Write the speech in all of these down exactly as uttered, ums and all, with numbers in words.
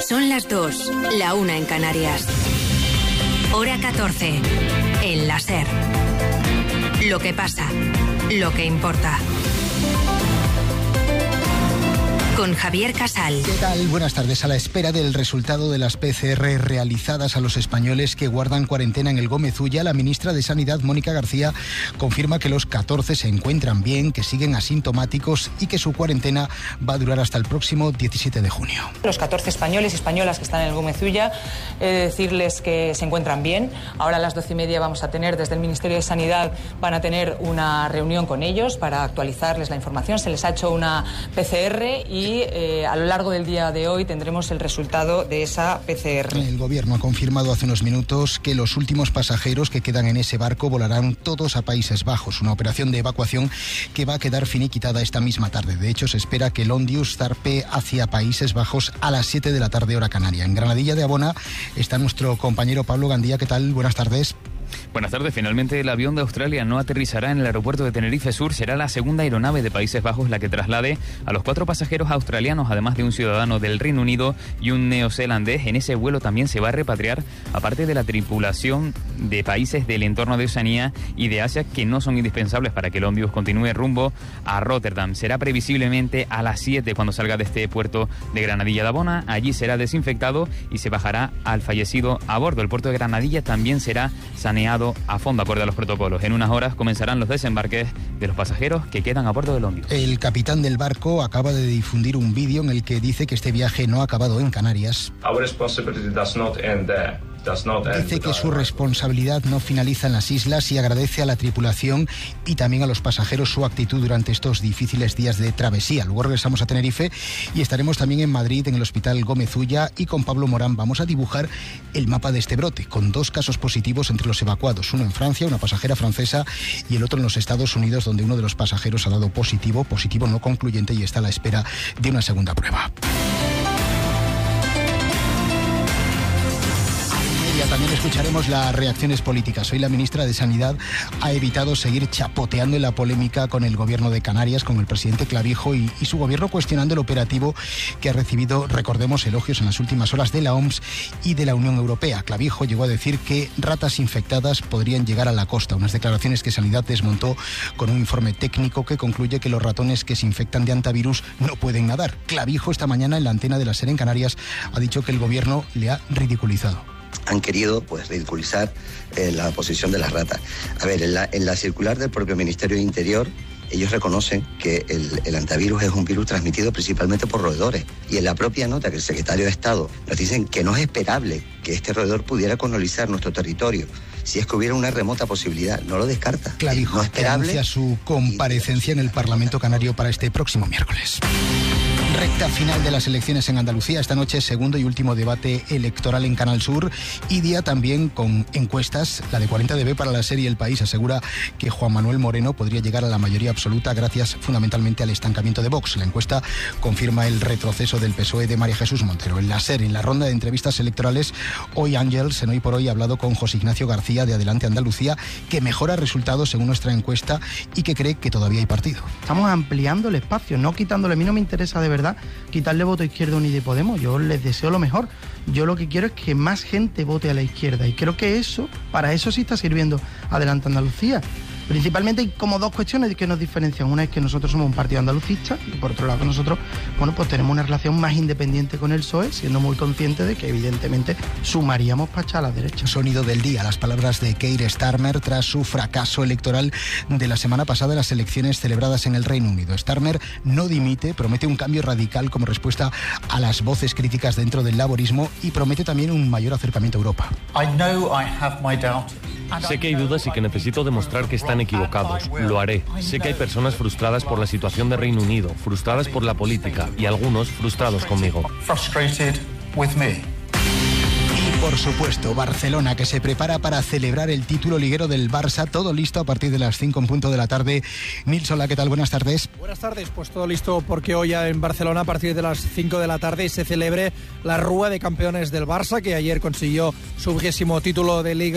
Son las dos, la una en Canarias. Hora catorce, en la SER. Lo que pasa, lo que importa. Con Javier Casal. ¿Qué tal? Buenas tardes. A la espera del resultado de las P C R realizadas a los españoles que guardan cuarentena en el Gómez Ulla, la ministra de Sanidad, Mónica García, confirma que los catorce se encuentran bien, que siguen asintomáticos y que su cuarentena va a durar hasta el próximo diecisiete de junio. Los catorce españoles y españolas que están en el Gómez Ulla, he de decirles que se encuentran bien. Ahora a las doce y media vamos a tener, desde el Ministerio de Sanidad, van a tener una reunión con ellos para actualizarles la información. Se les ha hecho una P C R y Y eh, a lo largo del día de hoy tendremos el resultado de esa P C R. El gobierno ha confirmado hace unos minutos que los últimos pasajeros que quedan en ese barco volarán todos a Países Bajos, una operación de evacuación que va a quedar finiquitada esta misma tarde. De hecho, se espera que el Ondius zarpe hacia Países Bajos a las siete de la tarde, hora canaria. En Granadilla de Abona está nuestro compañero Pablo Gandía. ¿Qué tal? Buenas tardes. Buenas tardes. Finalmente el avión de Australia no aterrizará en el aeropuerto de Tenerife Sur. Será la segunda aeronave de Países Bajos la que traslade a los cuatro pasajeros australianos, además de un ciudadano del Reino Unido y un neozelandés. En ese vuelo también se va a repatriar, aparte de la tripulación de países del entorno de Oceanía y de Asia que no son indispensables para que el Ondius continúe rumbo a Rotterdam. Será previsiblemente a las siete cuando salga de este puerto de Granadilla de Abona. Allí será desinfectado y se bajará al fallecido a bordo. El puerto de Granadilla también será saneado a fondo acorde a los protocolos. En unas horas comenzarán los desembarques de los pasajeros que quedan a bordo del Ondius. El capitán del barco acaba de difundir un vídeo en el que dice que este viaje no ha acabado en Canarias. Our responsibility does not end there. Dice que su responsabilidad no finaliza en las islas y agradece a la tripulación y también a los pasajeros su actitud durante estos difíciles días de travesía. Luego regresamos a Tenerife y estaremos también en Madrid, en el Hospital Gómez Ulla, y con Pablo Morán vamos a dibujar el mapa de este brote, con dos casos positivos entre los evacuados, uno en Francia, una pasajera francesa, y el otro en los Estados Unidos, donde uno de los pasajeros ha dado positivo, positivo no concluyente, y está a la espera de una segunda prueba. También escucharemos las reacciones políticas. Hoy la ministra de Sanidad ha evitado seguir chapoteando en la polémica con el gobierno de Canarias, con el presidente Clavijo y, y su gobierno cuestionando el operativo que ha recibido, recordemos, elogios en las últimas horas de la O M S y de la Unión Europea. Clavijo llegó a decir que ratas infectadas podrían llegar a la costa, unas declaraciones que Sanidad desmontó con un informe técnico que concluye que los ratones que se infectan de hantavirus no pueden nadar. Clavijo esta mañana en la antena de la SER en Canarias ha dicho que el gobierno le ha ridiculizado. Han querido pues ridiculizar eh, la posición de las ratas. A ver, en la, en la circular del propio Ministerio de Interior, ellos reconocen que el, el hantavirus es un virus transmitido principalmente por roedores. Y en la propia nota que el secretario de Estado nos dicen que no es esperable que este roedor pudiera colonizar nuestro territorio si es que hubiera una remota posibilidad. No lo descarta. Clavijo, no esperable, anuncia su comparecencia en el Parlamento Canario para este próximo miércoles. Recta final de las elecciones en Andalucía. Esta noche segundo y último debate electoral en Canal Sur y día también con encuestas. La de cuarenta D B para la serie El País asegura que Juan Manuel Moreno podría llegar a la mayoría absoluta gracias fundamentalmente al estancamiento de Vox. La encuesta confirma el retroceso del P S O E de María Jesús Montero. En la SER, en la ronda de entrevistas electorales, hoy Ángels, en Hoy por Hoy, ha hablado con José Ignacio García de Adelante Andalucía, que mejora resultados según nuestra encuesta y que cree que todavía hay partido. Estamos ampliando el espacio, no quitándole. A mí no me interesa de verdad quitarle voto a Izquierda Unida y Podemos. Yo les deseo lo mejor. Yo lo que quiero es que más gente vote a la izquierda y creo que eso, para eso sí está sirviendo Adelante Andalucía. Principalmente hay como dos cuestiones que nos diferencian. Una es que nosotros somos un partido andalucista y por otro lado que nosotros, bueno, pues tenemos una relación más independiente con el P S O E, siendo muy conscientes de que evidentemente sumaríamos para echar a la derecha. Sonido del día, las palabras de Keir Starmer tras su fracaso electoral de la semana pasada en las elecciones celebradas en el Reino Unido. Starmer no dimite, promete un cambio radical como respuesta a las voces críticas dentro del laborismo y promete también un mayor acercamiento a Europa. I know I have my doubts. Sé que hay dudas y que necesito demostrar que están equivocados. Lo haré. Sé que hay personas frustradas por la situación de Reino Unido, frustradas por la política y algunos frustrados conmigo. Frustrated with me. Y por supuesto, Barcelona, que se prepara para celebrar el título liguero del Barça. Todo listo a partir de las cinco en punto de la tarde. Nils, hola, ¿qué tal? Buenas tardes. Buenas tardes, pues todo listo porque hoy en Barcelona a partir de las cinco de la tarde se celebre la Rúa de Campeones del Barça, que ayer consiguió su vigésimo título de Liga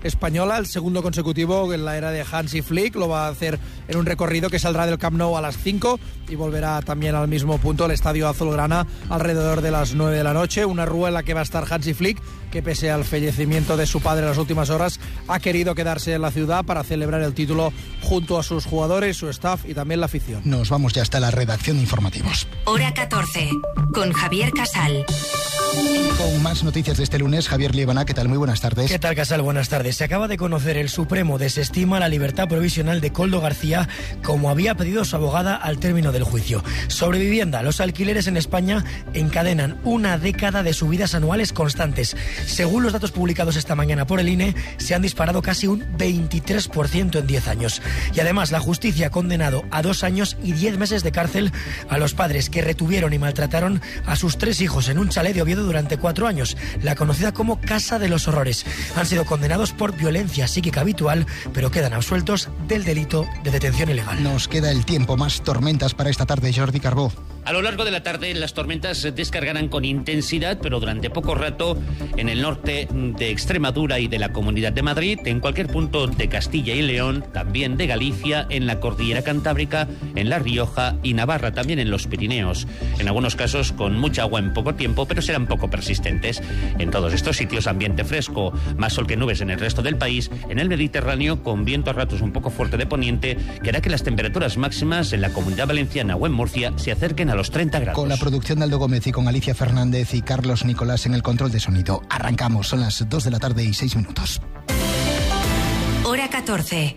española, el segundo consecutivo en la era de Hansi Flick. Lo va a hacer en un recorrido que saldrá del Camp Nou a las cinco y volverá también al mismo punto, el Estadio Azulgrana, alrededor de las nueve de la noche. Una rúa en la que va a estar Hansi Flick, que pese al fallecimiento de su padre en las últimas horas, ha querido quedarse en la ciudad para celebrar el título junto a sus jugadores, su staff y también la afición. Nos vamos ya hasta la redacción de informativos. Hora catorce, con Javier Casal. Con más noticias de este lunes, Javier Liebana, ¿qué tal? Muy buenas tardes. ¿Qué tal, Casal? Buenas tardes. Se acaba de conocer, el Supremo desestima la libertad provisional de Koldo García, como había pedido su abogada al término del juicio. Sobre vivienda, los alquileres en España encadenan una década de subidas anuales constantes. Según los datos publicados esta mañana por el I N E, se han disparado casi un veintitrés por ciento en diez años. Y además, la justicia ha condenado a dos años y diez meses de cárcel a los padres que retuvieron y maltrataron a sus tres hijos en un chalet de Oviedo durante cuatro años, la conocida como Casa de los Horrores. Han sido condenados por violencia psíquica habitual, pero quedan absueltos del delito de detención ilegal. Nos queda el tiempo, más tormentas para esta tarde, Jordi Carbó. A lo largo de la tarde las tormentas se descargarán con intensidad, pero durante poco rato en el norte de Extremadura y de la Comunidad de Madrid, en cualquier punto de Castilla y León, también de Galicia, en la Cordillera Cantábrica, en La Rioja y Navarra, también en los Pirineos. En algunos casos con mucha agua en poco tiempo, pero serán poco persistentes. En todos estos sitios ambiente fresco, más sol que nubes en el resto del país, en el Mediterráneo con viento a ratos un poco fuerte de poniente, que hará que las temperaturas máximas en la Comunidad Valenciana o en Murcia se acerquen a los treinta grados. Con la producción de Aldo Gómez y con Alicia Fernández y Carlos Nicolás en el control de sonido. Arrancamos, son las dos de la tarde y seis minutos. Hora catorce.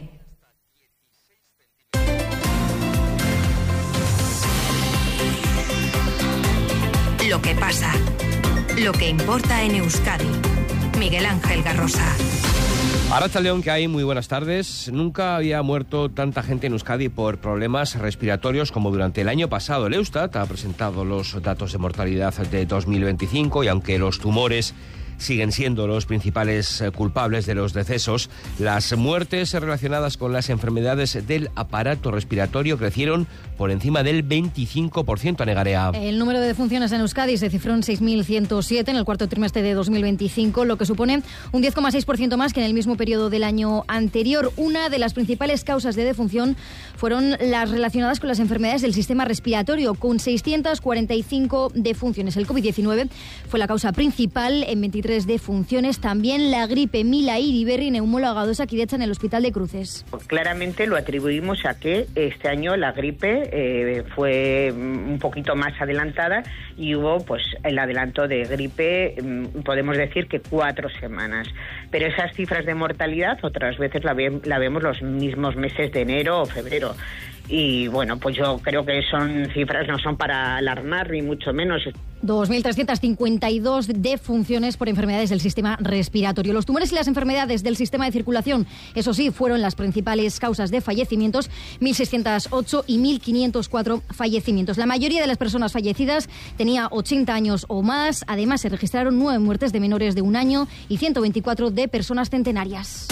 Lo que pasa, lo que importa en Euskadi. Miguel Ángel Garrosa. Arratsaldeon, que hay, muy buenas tardes. Nunca había muerto tanta gente en Euskadi por problemas respiratorios como durante el año pasado. El Eustat ha presentado los datos de mortalidad de dos mil veinticinco y aunque los tumores siguen siendo los principales culpables de los decesos, las muertes relacionadas con las enfermedades del aparato respiratorio crecieron por encima del veinticinco por ciento, Anegarea. El número de defunciones en Euskadi se cifró en seis mil ciento siete en el cuarto trimestre de dos mil veinticinco, lo que supone un diez coma seis por ciento más que en el mismo periodo del año anterior. Una de las principales causas de defunción fueron las relacionadas con las enfermedades del sistema respiratorio, con seiscientas cuarenta y cinco defunciones. El covid diecinueve fue la causa principal en veintitrés defunciones, también la gripe Mila Iriberri, neumóloga de Osakidetza en el Hospital de Cruces. Claramente lo atribuimos a que este año la gripe eh, fue un poquito más adelantada y hubo pues el adelanto de gripe, podemos decir que cuatro semanas. Pero esas cifras de mortalidad otras veces la, ve, la vemos los mismos meses de enero o febrero. Y bueno, pues yo creo que son cifras, no son para alarmar ni mucho menos. dos mil trescientas cincuenta y dos defunciones por enfermedades del sistema respiratorio. Los tumores y las enfermedades del sistema de circulación, eso sí, fueron las principales causas de fallecimientos, mil seiscientos ocho y mil quinientos cuatro fallecimientos. La mayoría de las personas fallecidas tenía ochenta años o más. Además, se registraron nueve muertes de menores de un año y ciento veinticuatro de personas centenarias.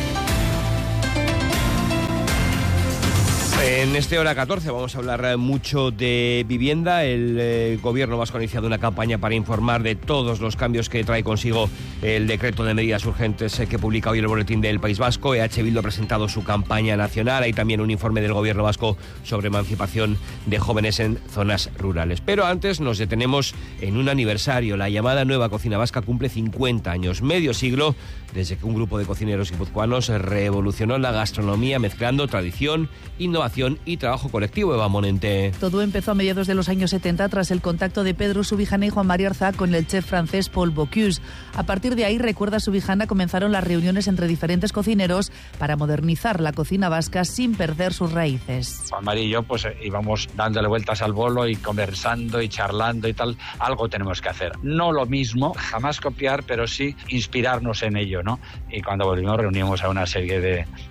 En este Hora catorce vamos a hablar mucho de vivienda. El eh, gobierno vasco ha iniciado una campaña para informar de todos los cambios que trae consigo el decreto de medidas urgentes eh, que publica hoy el Boletín del País Vasco. E H Bildu ha presentado su campaña nacional. Hay también un informe del gobierno vasco sobre emancipación de jóvenes en zonas rurales. Pero antes nos detenemos en un aniversario. La llamada Nueva Cocina Vasca cumple cincuenta años, medio siglo desde que un grupo de cocineros guipuzcoanos revolucionó la gastronomía mezclando tradición, innovación y trabajo colectivo. Eva Monente. Todo empezó a mediados de los años setenta tras el contacto de Pedro Subijana y Juan María Arza con el chef francés Paul Bocuse. A partir de ahí, recuerda Subijana, comenzaron las reuniones entre diferentes cocineros para modernizar la cocina vasca sin perder sus raíces. Juan María y yo pues íbamos dándole vueltas al bolo y conversando y charlando y tal. Algo tenemos que hacer. No lo mismo, jamás copiar, pero sí inspirarnos en ello, ¿no? Y cuando volvimos reunimos a una serie de,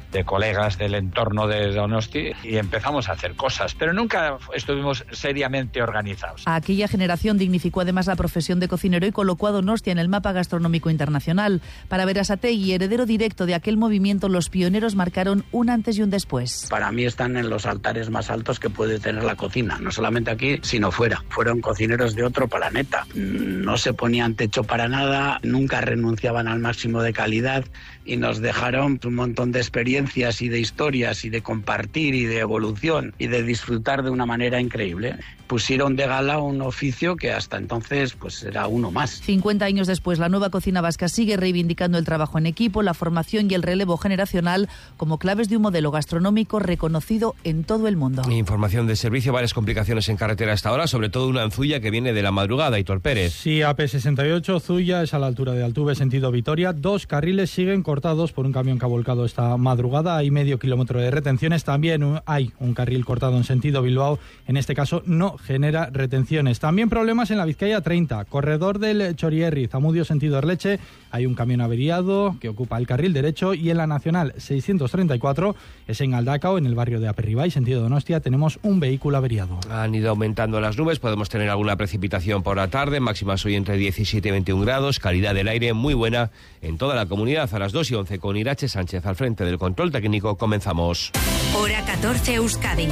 de colegas del entorno de Donosti y empezamos a hacer cosas, pero nunca estuvimos seriamente organizados. Aquella generación dignificó además la profesión de cocinero y colocó a Donostia en el mapa gastronómico internacional. Para Berasategui, heredero directo de aquel movimiento, los pioneros marcaron un antes y un después. Para mí están en los altares más altos que puede tener la cocina, no solamente aquí, sino fuera. Fueron cocineros de otro planeta. No se ponían techo para nada, nunca renunciaban al máximo de calidad y nos dejaron un montón de experiencias y de historias y de compartir y de evolución y de disfrutar de una manera increíble. Pusieron de gala un oficio que hasta entonces pues era uno más. cincuenta años después, la nueva cocina vasca sigue reivindicando el trabajo en equipo, la formación y el relevo generacional como claves de un modelo gastronómico reconocido en todo el mundo. Información de servicio, varias complicaciones en carretera hasta ahora, sobre todo una en Zuya que viene de la madrugada. Hitor Pérez. Sí, A P sesenta y ocho, Zuya, es a la altura de Altuve, sentido Vitoria. Dos carriles siguen cortados por un camión que ha volcado esta madrugada. Hay medio kilómetro de retenciones. También hay un carril cortado en sentido Bilbao. En este caso no genera retenciones. También problemas en la Vizcaya treinta, corredor del Chorierri, Zamudio sentido Erleche. Hay un camión averiado que ocupa el carril derecho, y en la Nacional seiscientos treinta y cuatro es en Aldacao, en el barrio de Aperribay, sentido Donostia, tenemos un vehículo averiado. Han ido aumentando las nubes, podemos tener alguna precipitación por la tarde, máximas hoy entre diecisiete y veintiún grados, calidad del aire muy buena en toda la comunidad. A las dos y once con Irache Sánchez al frente del control técnico, comenzamos. Hora catorce, Euskadi.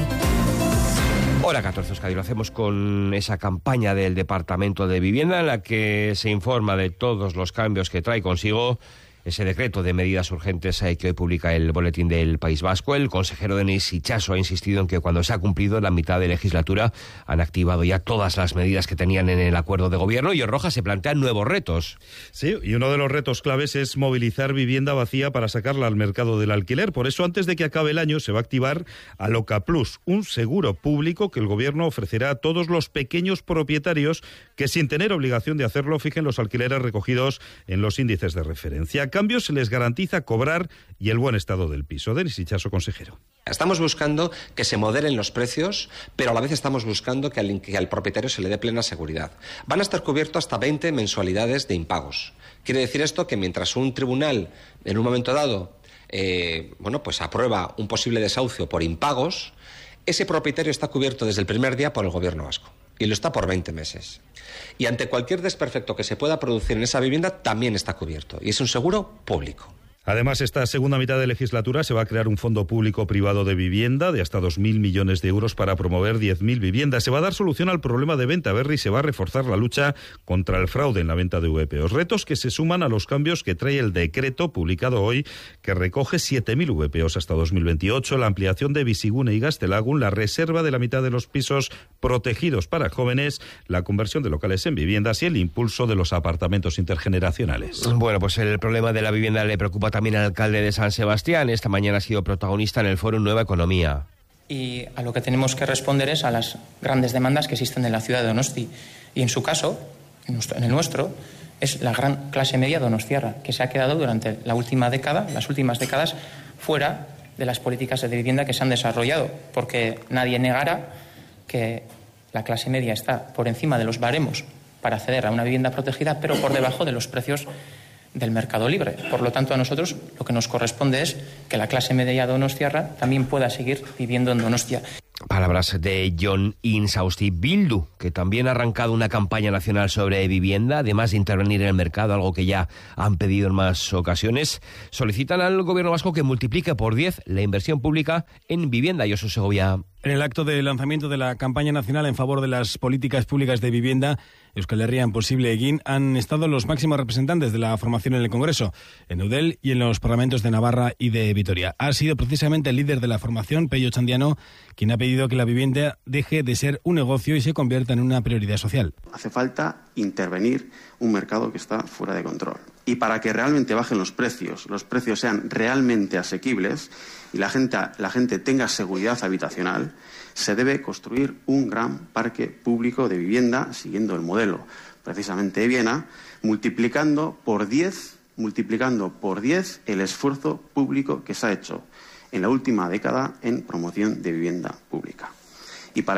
Hora catorce, Euskadi. Lo hacemos con esa campaña del Departamento de Vivienda en la que se informa de todos los cambios que trae consigo ese decreto de medidas urgentes que hoy publica el Boletín del País Vasco. El consejero Denis Itxaso ha insistido en que cuando se ha cumplido la mitad de legislatura han activado ya todas las medidas que tenían en el acuerdo de gobierno, y en Roja se plantean nuevos retos. Sí, y uno de los retos claves es movilizar vivienda vacía para sacarla al mercado del alquiler. Por eso, antes de que acabe el año, se va a activar Aloca Plus, un seguro público que el gobierno ofrecerá a todos los pequeños propietarios que, sin tener obligación de hacerlo, fijen los alquileres recogidos en los índices de referencia. A cambio, se les garantiza cobrar y el buen estado del piso. Denis Itxaso, consejero. Estamos buscando que se moderen los precios, pero a la vez estamos buscando que al, que al propietario se le dé plena seguridad. Van a estar cubiertos hasta veinte mensualidades de impagos. Quiere decir esto que mientras un tribunal, en un momento dado, eh, bueno, pues aprueba un posible desahucio por impagos, ese propietario está cubierto desde el primer día por el gobierno vasco. Y lo está por veinte meses. Y ante cualquier desperfecto que se pueda producir en esa vivienda, también está cubierto. Y es un seguro público. Además, esta segunda mitad de legislatura se va a crear un fondo público-privado de vivienda de hasta dos mil millones de euros para promover diez mil viviendas. Se va a dar solución al problema de venta berri y se va a reforzar la lucha contra el fraude en la venta de V P Os. Retos que se suman a los cambios que trae el decreto publicado hoy, que recoge siete mil V P Os hasta dos mil veintiocho, la ampliación de Bizigune y Gaztelagun, la reserva de la mitad de los pisos protegidos para jóvenes, la conversión de locales en viviendas y el impulso de los apartamentos intergeneracionales. Bueno, pues el problema de la vivienda le preocupa también al alcalde de San Sebastián. Esta mañana ha sido protagonista en el Foro Nueva Economía. Y a lo que tenemos que responder es a las grandes demandas que existen en la ciudad de Donosti. Y en su caso, en el nuestro, es la gran clase media donostiarra, que se ha quedado durante la última década, las últimas décadas, fuera de las políticas de vivienda que se han desarrollado, porque nadie negará que la clase media está por encima de los baremos para acceder a una vivienda protegida, pero por debajo de los precios del mercado libre. Por lo tanto, a nosotros lo que nos corresponde es que la clase media donostiarra también pueda seguir viviendo en Donostia. Palabras de Jon Insausti. Bildu, que también ha arrancado una campaña nacional sobre vivienda, además de intervenir en el mercado, algo que ya han pedido en más ocasiones, solicitan al gobierno vasco que multiplique por diez la inversión pública en vivienda. Josu Segovia. En el acto de lanzamiento de la campaña nacional en favor de las políticas públicas de vivienda, Euskal Herria Posible Egin, han estado los máximos representantes de la formación en el Congreso, en Eudel y en los parlamentos de Navarra y de Vitoria. Ha sido precisamente el líder de la formación, Pello Chandiano, quien ha pedido que la vivienda deje de ser un negocio y se convierta en una prioridad social. Hace falta intervenir un mercado que está fuera de control. Y para que realmente bajen los precios, los precios sean realmente asequibles y la gente, la gente tenga seguridad habitacional, se debe construir un gran parque público de vivienda siguiendo el modelo precisamente de Viena, multiplicando por diez, multiplicando por diez el esfuerzo público que se ha hecho en la última década en promoción de vivienda pública. Y para eso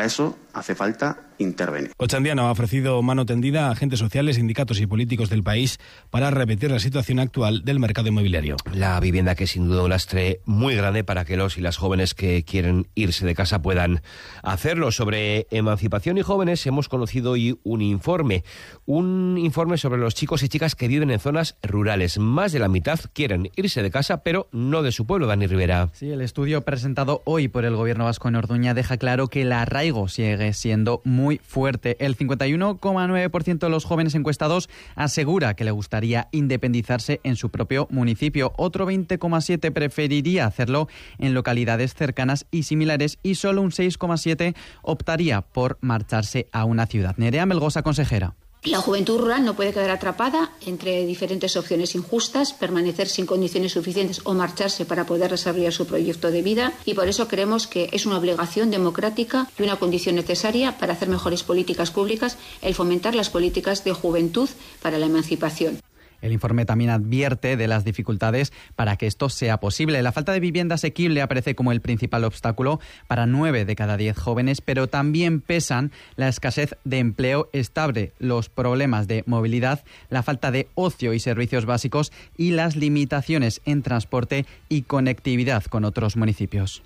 hace falta intervenir. Ochandiano ha ofrecido mano tendida a agentes sociales, sindicatos y políticos del país para revertir la situación actual del mercado inmobiliario. La vivienda que es sin duda un lastre muy grande para que los y las jóvenes que quieren irse de casa puedan hacerlo. Sobre emancipación y jóvenes hemos conocido hoy un informe, un informe sobre los chicos y chicas que viven en zonas rurales. Más de la mitad quieren irse de casa, pero no de su pueblo. Dani Rivera. Sí, el estudio presentado hoy por el Gobierno vasco en Orduña deja claro que el arraigo sigue siendo muy fuerte. El cincuenta y uno coma nueve por ciento de los jóvenes encuestados asegura que le gustaría independizarse en su propio municipio. Otro veinte coma siete por ciento preferiría hacerlo en localidades cercanas y similares y solo un seis coma siete por ciento optaría por marcharse a una ciudad. Nerea Melgosa, consejera. La juventud rural no puede quedar atrapada entre diferentes opciones injustas, permanecer sin condiciones suficientes o marcharse para poder desarrollar su proyecto de vida, y por eso creemos que es una obligación democrática y una condición necesaria para hacer mejores políticas públicas el fomentar las políticas de juventud para la emancipación. El informe también advierte de las dificultades para que esto sea posible. La falta de vivienda asequible aparece como el principal obstáculo para nueve de cada diez jóvenes, pero también pesan la escasez de empleo estable, los problemas de movilidad, la falta de ocio y servicios básicos y las limitaciones en transporte y conectividad con otros municipios.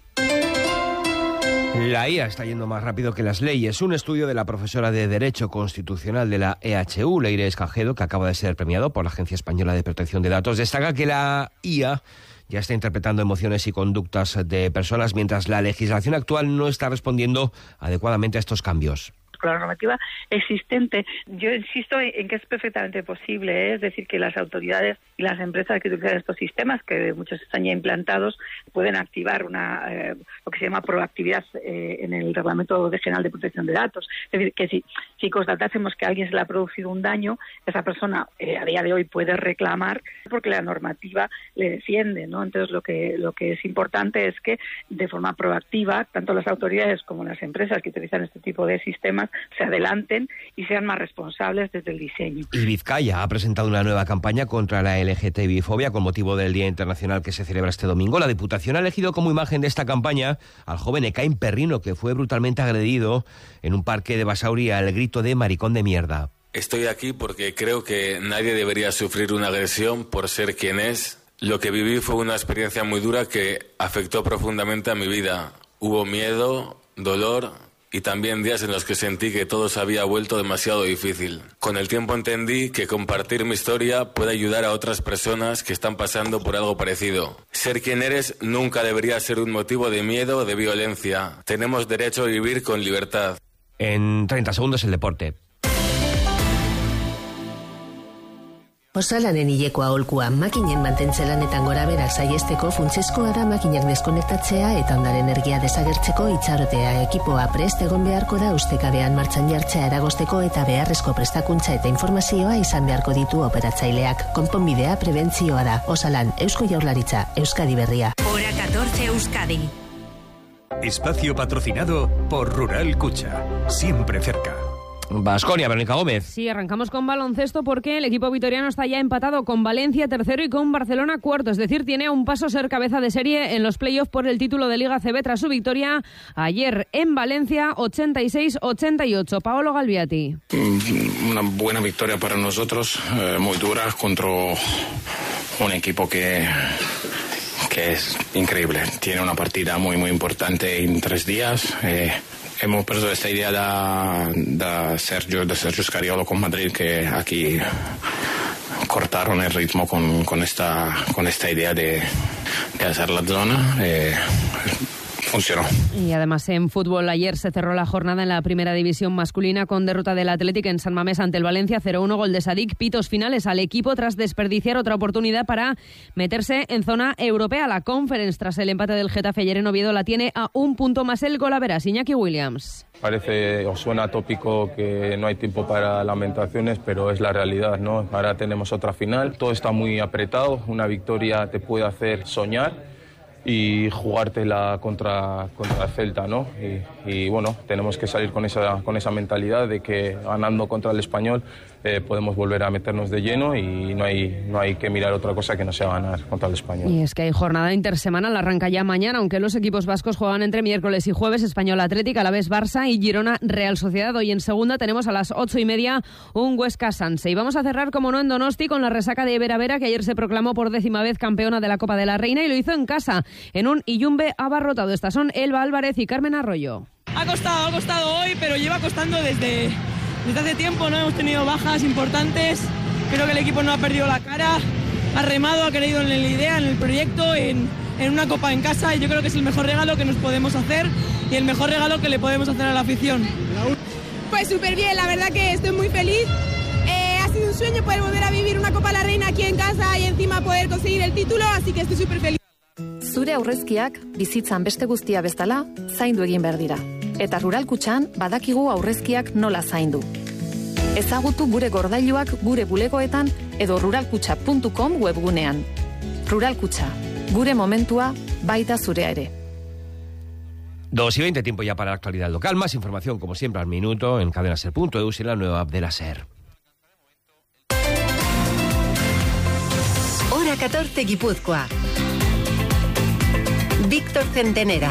La I A está yendo más rápido que las leyes. Un estudio de la profesora de Derecho Constitucional de la E H U, Leire Escajedo, que acaba de ser premiado por la Agencia Española de Protección de Datos, destaca que la I A ya está interpretando emociones y conductas de personas, mientras la legislación actual no está respondiendo adecuadamente a estos cambios. Con la normativa existente, yo insisto en que es perfectamente posible, ¿eh? Es decir, que las autoridades y las empresas que utilizan estos sistemas, que muchos están ya implantados, pueden activar una eh, lo que se llama proactividad eh, en el Reglamento General de Protección de Datos. Es decir, que si, si constatásemos que a alguien se le ha producido un daño, esa persona eh, a día de hoy puede reclamar porque la normativa le defiende, ¿no? Entonces, lo que lo que es importante es que de forma proactiva, tanto las autoridades como las empresas que utilizan este tipo de sistemas se adelanten y sean más responsables desde el diseño. Y Vizcaya ha presentado una nueva campaña contra la L G T B I fobia con motivo del Día Internacional que se celebra este domingo. La Diputación ha elegido como imagen de esta campaña al joven Ekain Perrino, que fue brutalmente agredido en un parque de Basauri al grito de maricón de mierda. Estoy aquí porque creo que nadie debería sufrir una agresión por ser quien es. Lo que viví fue una experiencia muy dura que afectó profundamente a mi vida. Hubo miedo, dolor y también días en los que sentí que todo se había vuelto demasiado difícil. Con el tiempo entendí que compartir mi historia puede ayudar a otras personas que están pasando por algo parecido. Ser quien eres nunca debería ser un motivo de miedo o de violencia. Tenemos derecho a vivir con libertad. En treinta segundos el deporte. Osalanen hilekoa aholkua, makinen mantentze lanetan gora berak saiesteko funtsezkoa da makinak deskonektatzea eta ondare energia desagertzeko itxarotea. Ekipoa prest egon beharko da ustekabean martxan jartzea eragozteko eta beharrezko prestakuntza eta informazioa izan beharko ditu operatzaileak. Konponbidea prebentzioa da. Osalan, Eusko Jaurlaritza, Euskadi Berria. Hora catorce Euskadi. Espacio patrocinado por Rural Cucha. Siempre cerca. Baskonia, Verónica Gómez. Sí, arrancamos con baloncesto porque el equipo vitoriano está ya empatado con Valencia tercero y con Barcelona cuarto. Es decir, tiene a un paso ser cabeza de serie en los playoffs por el título de Liga C B tras su victoria ayer en Valencia, ochenta y seis a ochenta y ocho. Paolo Galviati. Una buena victoria para nosotros, eh, muy dura contra un equipo que... que es increíble. Tiene una partida muy, muy importante en tres días. Eh, hemos perdido esta idea de, de Sergio, de Sergio Scariolo con Madrid, que aquí cortaron el ritmo con, con, esta, con esta idea de, de hacer la zona. Eh, funcionó. Y además en fútbol ayer se cerró la jornada en la primera división masculina con derrota del Athletic en San Mamés ante el Valencia, cero uno, gol de Sadik. Pitos finales al equipo tras desperdiciar otra oportunidad para meterse en zona europea. La Conference, tras el empate del Getafe ayer en Oviedo, la tiene a un punto más el golaveras. Iñaki Williams. Parece o suena tópico que no hay tiempo para lamentaciones, pero es la realidad, ¿no? Ahora tenemos otra final, todo está muy apretado, una victoria te puede hacer soñar y jugártela contra, contra el Celta, ¿no? Y, y bueno, tenemos que salir con esa, con esa mentalidad de que ganando contra el Español eh, podemos volver a meternos de lleno y no hay, no hay que mirar otra cosa que no sea ganar contra el Español. Y es que hay jornada intersemanal, arranca ya mañana, aunque los equipos vascos juegan entre miércoles y jueves, Español Atlético, Alavés Barça y Girona Real Sociedad. Hoy en segunda tenemos a las ocho y media un Huesca Sanse. Y vamos a cerrar, como no, en Donosti con la resaca de Vera Vera, que ayer se proclamó por décima vez campeona de la Copa de la Reina y lo hizo en casa, en un Iyumbe abarrotado. Estas son Elba Álvarez y Carmen Arroyo. Ha costado, ha costado hoy, pero lleva costando desde, desde hace tiempo, ¿no? Hemos tenido bajas importantes, creo que el equipo no ha perdido la cara, ha remado, ha creído en la idea, en el proyecto, en, en una copa en casa, y yo creo que es el mejor regalo que nos podemos hacer y el mejor regalo que le podemos hacer a la afición. Pues súper bien, la verdad que estoy muy feliz. Eh, ha sido un sueño poder volver a vivir una Copa de la Reina aquí en casa y encima poder conseguir el título, así que estoy súper feliz. Zure aurrezkiak bizitzan beste guztia bezala zaindu egin behar dira. Eta Rural Kutxan badakigu aurrezkiak nola zaindu. Ezagutu gure gordailuak gure bulegoetan edo ruralkutxa puntu com webgunean. Rural Kutxa, gure momentua baita zurea ere. dos y veinte, tiempo ya para la actualidad local. Más información, como siempre, al minuto en cadenaser punto e u y en la nueva app de la SER. Hora catorce, Guipúzcoa. Víctor Centenera.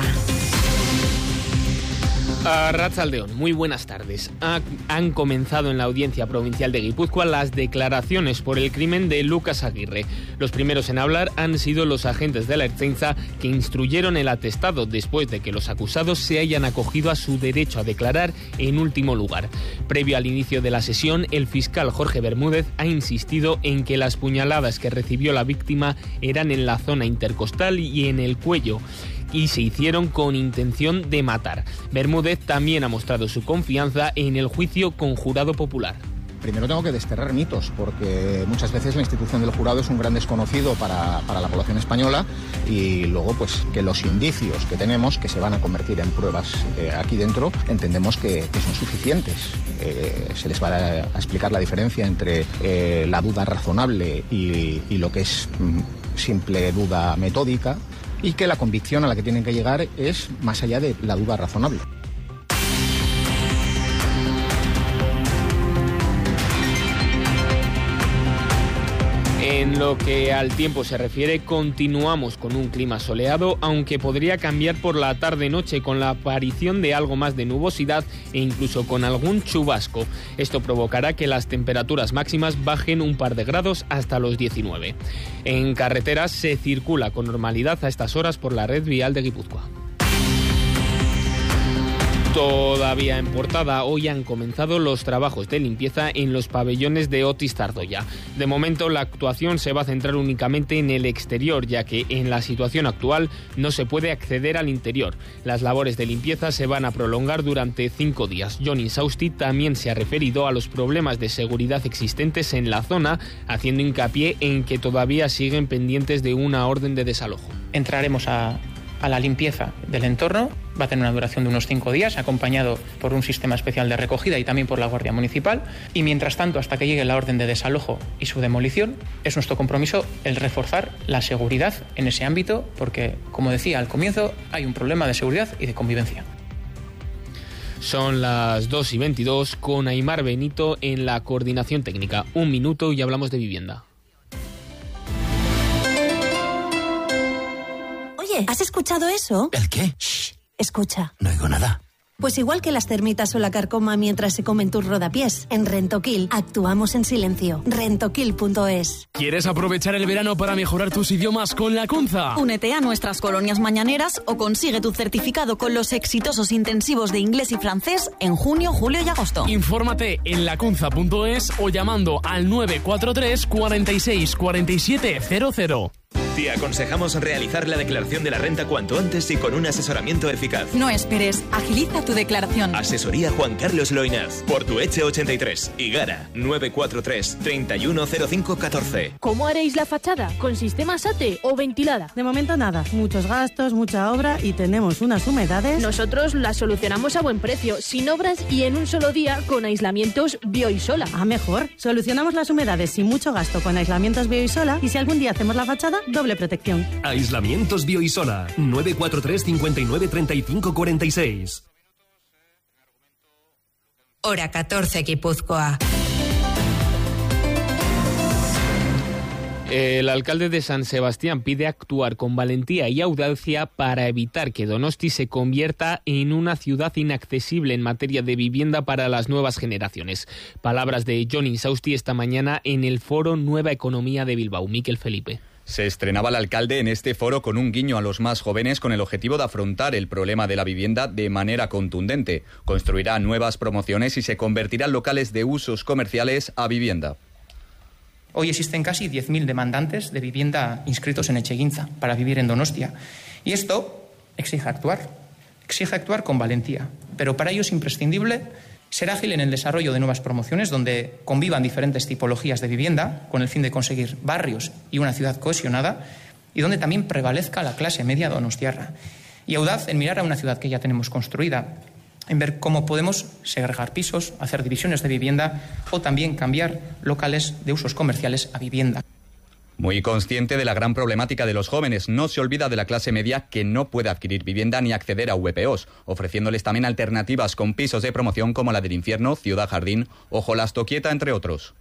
Arratsaldeon, muy buenas tardes. Ha, han comenzado en la Audiencia Provincial de Guipúzcoa las declaraciones por el crimen de Lucas Aguirre. Los primeros en hablar han sido los agentes de la Ertzaintza que instruyeron el atestado después de que los acusados se hayan acogido a su derecho a declarar en último lugar. Previo al inicio de la sesión, el fiscal Jorge Bermúdez ha insistido en que las puñaladas que recibió la víctima eran en la zona intercostal y en el cuello, y se hicieron con intención de matar. Bermúdez también ha mostrado su confianza en el juicio con jurado popular. Primero tengo que desterrar mitos, porque muchas veces la institución del jurado es un gran desconocido para, para la población española, y luego pues que los indicios que tenemos, que se van a convertir en pruebas eh, aquí dentro, entendemos que, que son suficientes. Eh, se les va a, a explicar la diferencia entre eh, la duda razonable y, y lo que es mm, simple duda metódica, y que la convicción a la que tienen que llegar es más allá de la duda razonable. En lo que al tiempo se refiere, continuamos con un clima soleado, aunque podría cambiar por la tarde-noche con la aparición de algo más de nubosidad e incluso con algún chubasco. Esto provocará que las temperaturas máximas bajen un par de grados hasta los diecinueve. En carreteras se circula con normalidad a estas horas por la red vial de Guipúzcoa. Todavía en portada, hoy han comenzado los trabajos de limpieza en los pabellones de Otis Zardoya. De momento, la actuación se va a centrar únicamente en el exterior, ya que en la situación actual no se puede acceder al interior. Las labores de limpieza se van a prolongar durante cinco días. Johnny Sausti también se ha referido a los problemas de seguridad existentes en la zona, haciendo hincapié en que todavía siguen pendientes de una orden de desalojo. Entraremos a... a la limpieza del entorno, va a tener una duración de unos cinco días, acompañado por un sistema especial de recogida y también por la Guardia Municipal, y mientras tanto, hasta que llegue la orden de desalojo y su demolición, es nuestro compromiso el reforzar la seguridad en ese ámbito, porque, como decía al comienzo, hay un problema de seguridad y de convivencia. Son las dos y veintidós con Aimar Benito en la coordinación técnica. Un minuto y hablamos de vivienda. Oye, ¿has escuchado eso? ¿El qué? Shh. Escucha. No oigo nada. Pues igual que las termitas o la carcoma mientras se comen tus rodapiés, en Rentoquil actuamos en silencio. Rentoquil punto es. ¿Quieres aprovechar el verano para mejorar tus idiomas con la Cunza? Únete a nuestras colonias mañaneras o consigue tu certificado con los exitosos intensivos de inglés y francés en junio, julio y agosto. Infórmate en lacunza punto es o llamando al nueve cuatro tres, cuarenta y seis, cuarenta y siete cero cero. Te aconsejamos realizar la declaración de la renta cuanto antes y con un asesoramiento eficaz. No esperes, agiliza tu declaración. Asesoría Juan Carlos Loinaz, Portueche ochenta y tres, Igara, nueve cuatro tres, treinta y uno cero cinco catorce. ¿Cómo haréis la fachada? ¿Con sistema SATE o ventilada? De momento nada, muchos gastos, mucha obra y tenemos unas humedades. Nosotros las solucionamos a buen precio, sin obras y en un solo día con aislamientos Bioisola. Ah, mejor. Solucionamos las humedades sin mucho gasto con aislamientos Bioisola y si algún día hacemos la fachada, doble protección. Aislamientos Bioisola, nueve cuatro tres, cincuenta y nueve, treinta y cinco cuarenta y seis. Hora catorce, Guipúzcoa. El alcalde de San Sebastián pide actuar con valentía y audacia para evitar que Donosti se convierta en una ciudad inaccesible en materia de vivienda para las nuevas generaciones. Palabras de Jon Insausti esta mañana en el foro Nueva Economía de Bilbao. Miquel Felipe. Se estrenaba el alcalde en este foro con un guiño a los más jóvenes con el objetivo de afrontar el problema de la vivienda de manera contundente. Construirá nuevas promociones y se convertirán locales de usos comerciales a vivienda. Hoy existen casi diez mil demandantes de vivienda inscritos en Etxegintza para vivir en Donostia. Y esto exige actuar, exige actuar con valentía. Pero para ello es imprescindible ser ágil en el desarrollo de nuevas promociones donde convivan diferentes tipologías de vivienda con el fin de conseguir barrios y una ciudad cohesionada y donde también prevalezca la clase media donostiarra. Y audaz en mirar a una ciudad que ya tenemos construida, en ver cómo podemos segregar pisos, hacer divisiones de vivienda o también cambiar locales de usos comerciales a vivienda. Muy consciente de la gran problemática de los jóvenes, no se olvida de la clase media que no puede adquirir vivienda ni acceder a V P Os, ofreciéndoles también alternativas con pisos de promoción como la del Infierno, Ciudad Jardín o Jolastoquieta, entre otros.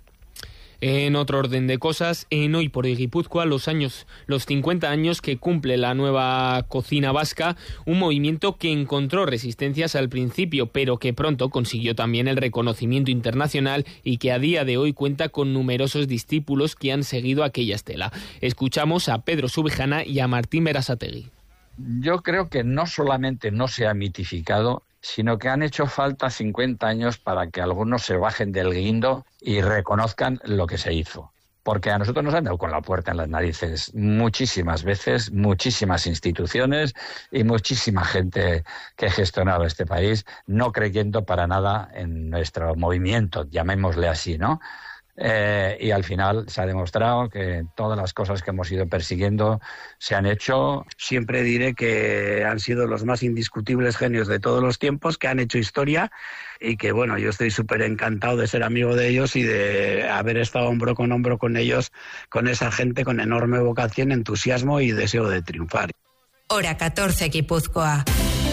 En otro orden de cosas, en Hoy por Hoy Guipúzcoa, los años, los cincuenta años que cumple la nueva cocina vasca, un movimiento que encontró resistencias al principio, pero que pronto consiguió también el reconocimiento internacional y que a día de hoy cuenta con numerosos discípulos que han seguido aquella estela. Escuchamos a Pedro Subijana y a Martín Berasategui. Yo creo que no solamente no se ha mitificado, sino que han hecho falta cincuenta años para que algunos se bajen del guindo y reconozcan lo que se hizo. Porque a nosotros nos han dado con la puerta en las narices muchísimas veces, muchísimas instituciones y muchísima gente que gestionaba este país, no creyendo para nada en nuestro movimiento, llamémosle así, ¿no? Eh, y al final se ha demostrado que todas las cosas que hemos ido persiguiendo se han hecho. Siempre diré que han sido los más indiscutibles genios de todos los tiempos, que han hecho historia y que, bueno, yo estoy súper encantado de ser amigo de ellos y de haber estado hombro con hombro con ellos, con esa gente con enorme vocación, entusiasmo y deseo de triunfar. Hora catorce, Guipúzcoa.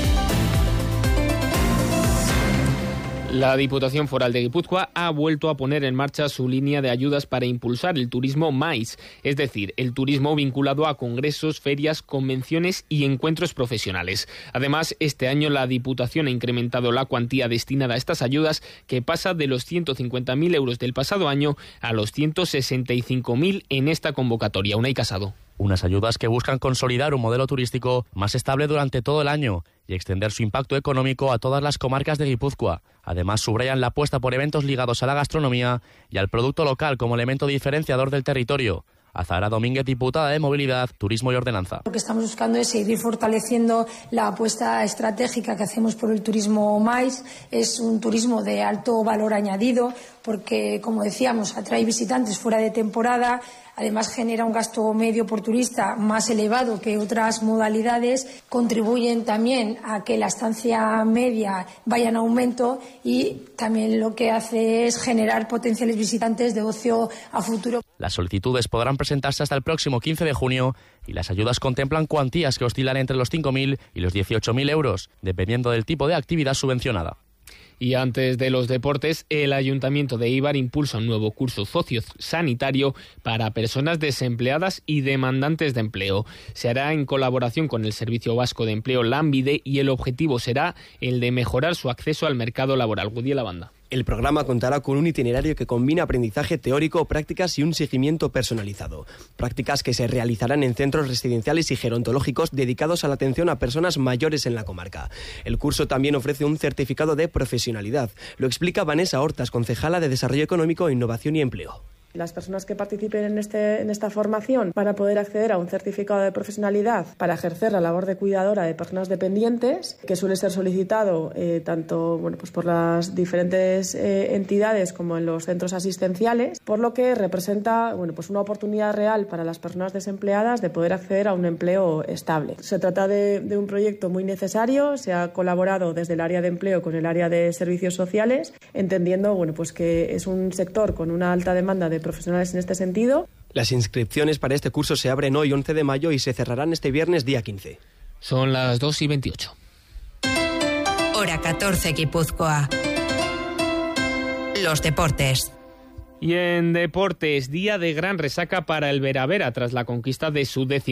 La Diputación Foral de Guipúzcoa ha vuelto a poner en marcha su línea de ayudas para impulsar el turismo MAIS, es decir, el turismo vinculado a congresos, ferias, convenciones y encuentros profesionales. Además, este año la Diputación ha incrementado la cuantía destinada a estas ayudas, que pasa de los ciento cincuenta mil euros del pasado año a los ciento sesenta y cinco mil en esta convocatoria. Unai Casado. Unas ayudas que buscan consolidar un modelo turístico más estable durante todo el año y extender su impacto económico a todas las comarcas de Guipúzcoa. Además, subrayan la apuesta por eventos ligados a la gastronomía y al producto local como elemento diferenciador del territorio. Azahara Domínguez, diputada de Movilidad, Turismo y Ordenanza. Lo que estamos buscando es seguir fortaleciendo la apuesta estratégica que hacemos por el turismo MAIS. Es un turismo de alto valor añadido porque, como decíamos, atrae visitantes fuera de temporada. Además, genera un gasto medio por turista más elevado que otras modalidades. Contribuyen también a que la estancia media vaya en aumento y también lo que hace es generar potenciales visitantes de ocio a futuro. Las solicitudes podrán presentarse hasta el próximo quince de junio y las ayudas contemplan cuantías que oscilan entre los cinco mil y los dieciocho mil euros, dependiendo del tipo de actividad subvencionada. Y antes de los deportes, el Ayuntamiento de Eibar impulsa un nuevo curso sociosanitario para personas desempleadas y demandantes de empleo. Se hará en colaboración con el Servicio Vasco de Empleo Lanbide y el objetivo será el de mejorar su acceso al mercado laboral. Gudiela Banda. El programa contará con un itinerario que combina aprendizaje teórico, prácticas y un seguimiento personalizado. Prácticas que se realizarán en centros residenciales y gerontológicos dedicados a la atención a personas mayores en la comarca. El curso también ofrece un certificado de profesionalidad. Lo explica Vanessa Hortas, concejala de Desarrollo Económico, Innovación y Empleo. Las personas que participen en, este, en esta formación van a poder acceder a un certificado de profesionalidad para ejercer la labor de cuidadora de personas dependientes, que suele ser solicitado eh, tanto bueno, pues por las diferentes eh, entidades como en los centros asistenciales, por lo que representa bueno, pues una oportunidad real para las personas desempleadas de poder acceder a un empleo estable. Se trata de, de un proyecto muy necesario, se ha colaborado desde el área de empleo con el área de servicios sociales, entendiendo bueno, pues que es un sector con una alta demanda de profesionales en este sentido. Las inscripciones para este curso se abren hoy once de mayo y se cerrarán este viernes día quince. Son las dos y veintiocho. Hora catorce, Guipúzcoa. Los deportes. Y en deportes, día de gran resaca para el Veravera tras la conquista de su décimo